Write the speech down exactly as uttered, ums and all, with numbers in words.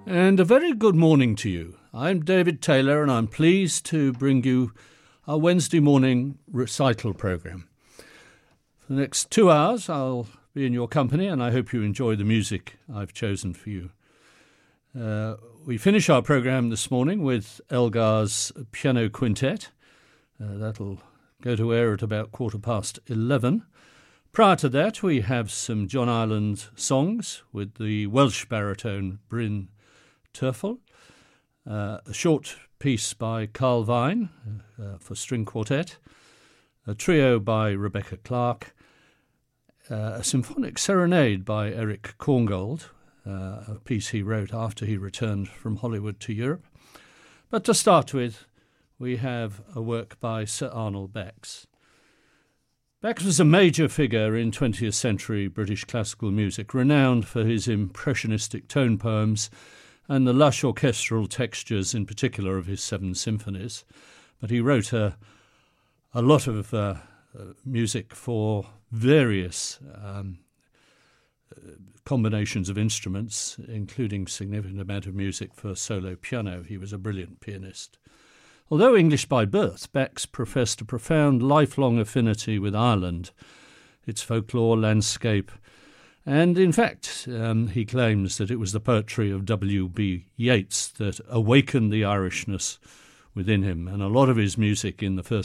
And a very good morning to you. I'm David Taylor and I'm pleased to bring you our Wednesday morning recital programme. For the next two hours I'll be in your company and I hope you enjoy the music I've chosen for you. Uh, we finish our programme this morning with Elgar's Piano Quintet. Uh, that'll go to air at about quarter past eleven. Prior to that we have some John Ireland songs with the Welsh baritone Bryn Terfel, uh, a short piece by Carl Vine uh, for string quartet, a trio by Rebecca Clark, uh, a symphonic serenade by Eric Korngold, uh, a piece he wrote after he returned from Hollywood to Europe. But to start with, we have a work by Sir Arnold Bax. Bax was a major figure in twentieth century British classical music, renowned for his impressionistic tone poems and the lush orchestral textures, in particular, of his seven symphonies. But he wrote a, a lot of uh, uh, music for various um, combinations of instruments, including significant amount of music for solo piano. He was a brilliant pianist. Although English by birth, Bax professed a profound lifelong affinity with Ireland, its folklore, landscape, and in fact, um, he claims that it was the poetry of W B Yeats that awakened the Irishness within him, and a lot of his music in the first